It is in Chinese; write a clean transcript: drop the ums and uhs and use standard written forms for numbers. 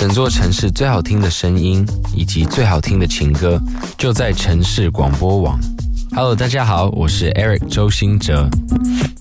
整座城市最好听的声音以及最好听的情歌，就在城市广播网。Hello， 大家好，我是 Eric 周兴哲。